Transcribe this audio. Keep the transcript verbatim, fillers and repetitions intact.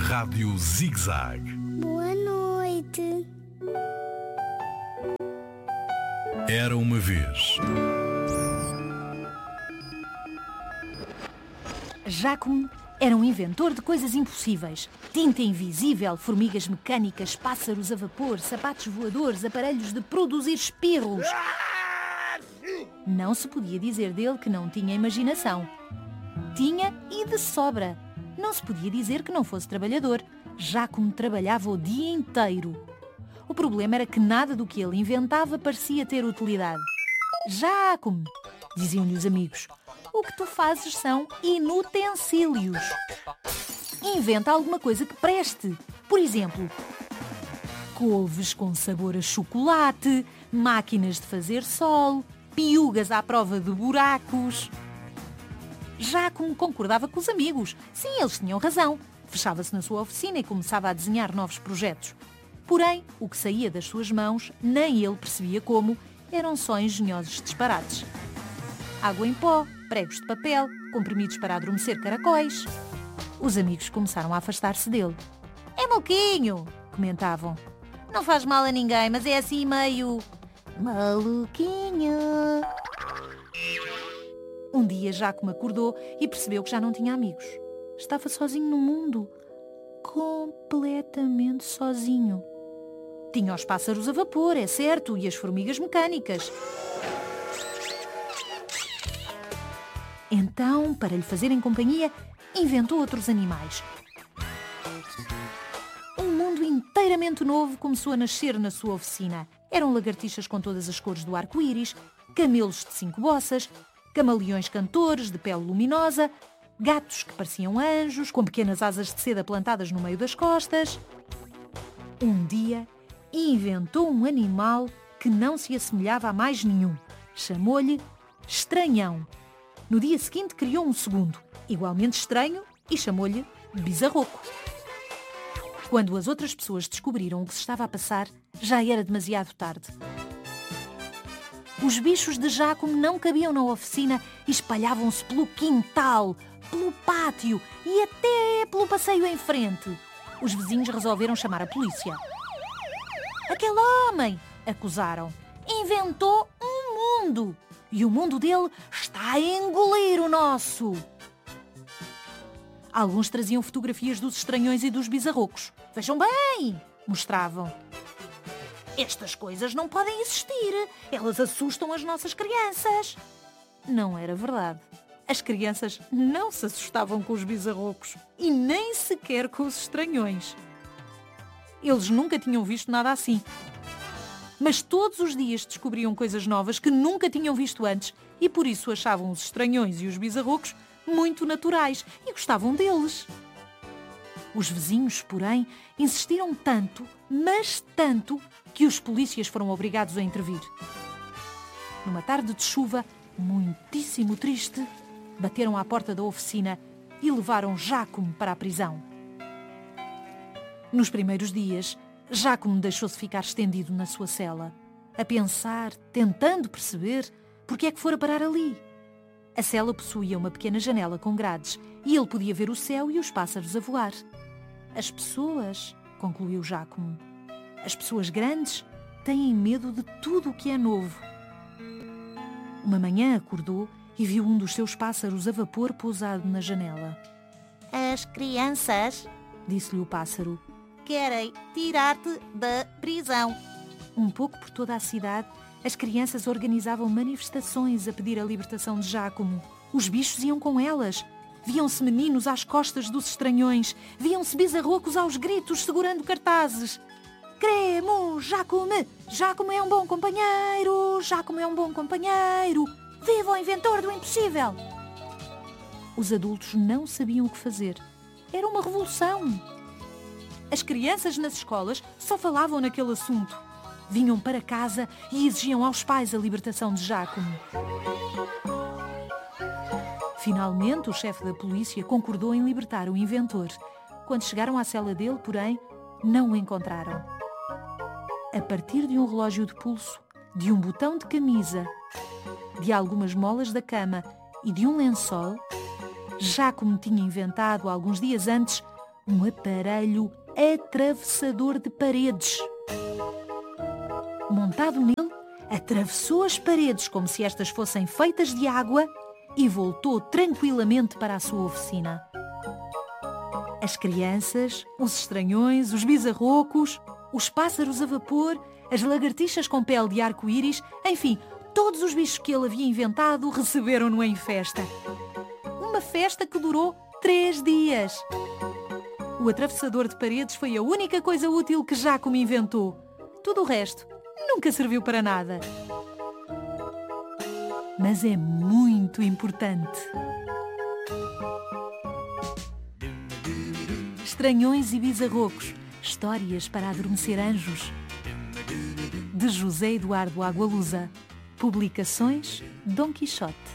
Rádio Zig-Zag. Boa noite. Era uma vez. Jacome era um inventor de coisas impossíveis. Tinta invisível, formigas mecânicas, pássaros a vapor, sapatos voadores, aparelhos de produzir espirros. Não se podia dizer dele que não tinha imaginação. Tinha e de sobra. Não se podia dizer que não fosse trabalhador. Jacome trabalhava o dia inteiro. O problema era que nada do que ele inventava parecia ter utilidade. Jacome, diziam-lhe os amigos, o que tu fazes são inutensílios. Inventa alguma coisa que preste. Por exemplo, couves com sabor a chocolate, máquinas de fazer sol, piugas à prova de buracos. Jacome concordava com os amigos. Sim, eles tinham razão. Fechava-se na sua oficina e começava a desenhar novos projetos. Porém, o que saía das suas mãos, nem ele percebia como, eram só engenhosos disparates. Água em pó, pregos de papel, comprimidos para adormecer caracóis. Os amigos começaram a afastar-se dele. É maluquinho, comentavam. Não faz mal a ninguém, mas é assim meio... maluquinho. Um dia Jacome acordou e percebeu que já não tinha amigos. Estava sozinho no mundo. Completamente sozinho. Tinha os pássaros a vapor, é certo, e as formigas mecânicas. Então, para lhe fazerem companhia, inventou outros animais. Um mundo inteiramente novo começou a nascer na sua oficina. Eram lagartixas com todas as cores do arco-íris, camelos de cinco bossas, camaleões cantores de pele luminosa, gatos que pareciam anjos, com pequenas asas de seda plantadas no meio das costas. Um dia, inventou um animal que não se assemelhava a mais nenhum. Chamou-lhe Estranhão. No dia seguinte, criou um segundo, igualmente estranho, e chamou-lhe Bizarroco. Quando as outras pessoas descobriram o que se estava a passar, já era demasiado tarde. Os bichos de Jacome não cabiam na oficina e espalhavam-se pelo quintal, pelo pátio e até pelo passeio em frente. Os vizinhos resolveram chamar a polícia. Aquele homem, acusaram, inventou um mundo e o mundo dele está a engolir o nosso. Alguns traziam fotografias dos estranhões e dos bizarrocos. Vejam bem, mostravam. Estas coisas não podem existir. Elas assustam as nossas crianças. Não era verdade. As crianças não se assustavam com os bizarrocos e nem sequer com os estranhões. Eles nunca tinham visto nada assim. Mas todos os dias descobriam coisas novas que nunca tinham visto antes e por isso achavam os estranhões e os bizarrocos muito naturais e gostavam deles. Os vizinhos, porém, insistiram tanto, mas tanto, que os polícias foram obrigados a intervir. Numa tarde de chuva, muitíssimo triste, bateram à porta da oficina e levaram Jacome para a prisão. Nos primeiros dias, Jacome deixou-se ficar estendido na sua cela, a pensar, tentando perceber porque é que fora parar ali. A cela possuía uma pequena janela com grades e ele podia ver o céu e os pássaros a voar. As pessoas, concluiu Jacome, as pessoas grandes têm medo de tudo o que é novo. Uma manhã acordou e viu um dos seus pássaros a vapor pousado na janela. As crianças, disse-lhe o pássaro, querem tirar-te da prisão. Um pouco por toda a cidade, as crianças organizavam manifestações a pedir a libertação de Jacome. Os bichos iam com elas. Viam-se meninos às costas dos estranhões. Viam-se bizarrocos aos gritos segurando cartazes. Queremos Jacome! Jacome é um bom companheiro! Jacome é um bom companheiro! Viva o inventor do impossível! Os adultos não sabiam o que fazer. Era uma revolução. As crianças nas escolas só falavam naquele assunto. Vinham para casa e exigiam aos pais a libertação de Jacome. Finalmente, o chefe da polícia concordou em libertar o inventor. Quando chegaram à cela dele, porém, não o encontraram. A partir de um relógio de pulso, de um botão de camisa, de algumas molas da cama e de um lençol, Jacome tinha inventado, alguns dias antes, Um aparelho atravessador de paredes. Montado nele, atravessou as paredes como se estas fossem feitas de água e voltou tranquilamente para a sua oficina. As crianças, os estranhões, os bisarrocos, os pássaros a vapor, as lagartixas com pele de arco-íris, enfim, todos os bichos que ele havia inventado receberam-no em festa. Uma festa que durou três dias. O atravessador de paredes foi a única coisa útil que Giacomo inventou. Tudo o resto nunca serviu para nada. Mas é muito importante. Estranhões e bisarrocos, histórias para adormecer anjos. De José Eduardo Agualusa. Publicações Dom Quixote.